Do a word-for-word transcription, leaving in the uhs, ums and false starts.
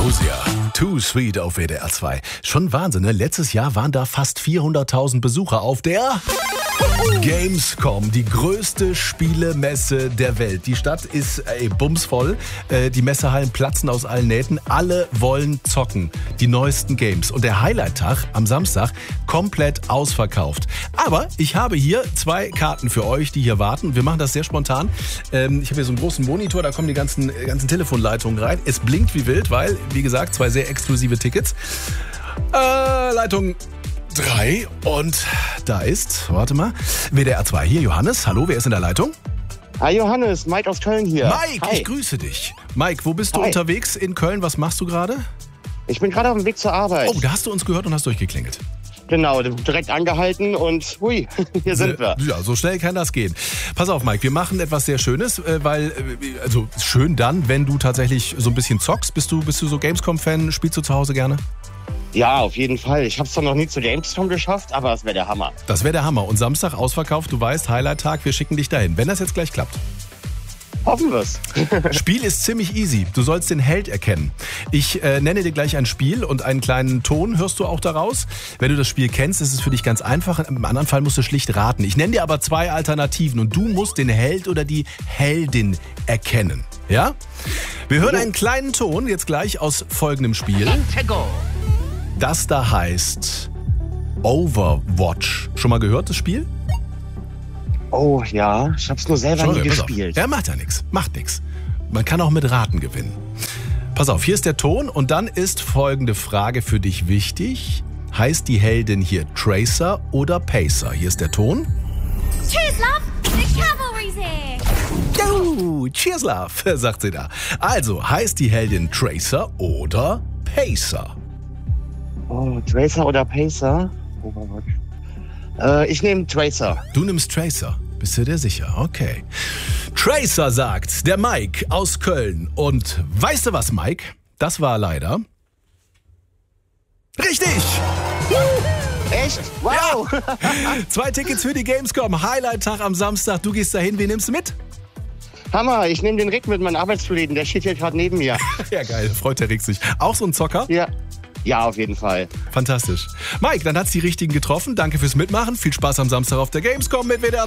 Ambrosia, Too Sweet auf W D R zwei. Schon Wahnsinn, ne? Letztes Jahr waren da fast vierhunderttausend Besucher auf der Gamescom, die größte Spielemesse der Welt. Die Stadt ist ey, bumsvoll, äh, die Messehallen platzen aus allen Nähten. Alle wollen zocken, die neuesten Games. Und der Highlight-Tag am Samstag komplett ausverkauft. Aber ich habe hier zwei Karten für euch, die hier warten. Wir machen das sehr spontan. Ähm, ich habe hier so einen großen Monitor, da kommen die ganzen, ganzen Telefonleitungen rein. Es blinkt wie wild, weil, wie gesagt, zwei sehr exklusive Tickets. Äh, Leitung drei und da ist, warte mal, W D R zwei. Hier Johannes, hallo, wer ist in der Leitung? Hi Johannes, Mike aus Köln hier. Mike, Hi. Ich grüße dich. Mike, wo bist du Hi. unterwegs in Köln? Was machst du gerade? Ich bin gerade auf dem Weg zur Arbeit. Oh, da hast du uns gehört und hast durchgeklingelt. Genau, direkt angehalten und hui, hier sind wir. Ja, so schnell kann das gehen. Pass auf, Mike, wir machen etwas sehr Schönes, weil, also schön dann, wenn du tatsächlich so ein bisschen zockst. Bist du, bist du so Gamescom-Fan? Spielst du zu Hause gerne? Ja, auf jeden Fall. Ich habe es zwar noch nie zu Gamescom geschafft, aber es wäre der Hammer. Das wäre der Hammer. Und Samstag ausverkauft, du weißt, Highlight-Tag, wir schicken dich dahin. Wenn das jetzt gleich klappt. Hoffen wir's. Spiel ist ziemlich easy. Du sollst den Held erkennen. Ich äh, nenne dir gleich ein Spiel und einen kleinen Ton hörst du auch daraus. Wenn du das Spiel kennst, ist es für dich ganz einfach. Im anderen Fall musst du schlicht raten. Ich nenne dir aber zwei Alternativen und du musst den Held oder die Heldin erkennen. Ja? Wir hören einen kleinen Ton jetzt gleich aus folgendem Spiel. Das da heißt Overwatch. Schon mal gehört, das Spiel? Oh ja, ich hab's nur selber Schau, nie pass auf. gespielt. Ja, macht ja nichts. Macht nichts. Man kann auch mit Raten gewinnen. Pass auf, hier ist der Ton und dann ist folgende Frage für dich wichtig. Heißt die Heldin hier Tracer oder Pacer? Hier ist der Ton. Cheers, love! The cavalry's here! Oh, cheers, love, sagt sie da. Also, heißt die Heldin Tracer oder Pacer? Oh, Tracer oder Pacer? Overwatch. Äh, ich nehme Tracer. Du nimmst Tracer. Bist du dir sicher? Okay. Tracer sagt der Mike aus Köln. Und weißt du was, Mike? Das war leider richtig! Echt? Wow! Ja. Zwei Tickets für die Gamescom. Highlight-Tag am Samstag. Du gehst dahin. Wen nimmst du mit? Hammer, ich nehme den Rick mit, meinem Arbeitskollegen. Der steht hier gerade neben mir. Ja, geil. Freut der Rick sich. Auch so ein Zocker? Ja. Ja, auf jeden Fall. Fantastisch. Mike, dann hat's die Richtigen getroffen. Danke fürs Mitmachen. Viel Spaß am Samstag auf der Gamescom mit W D R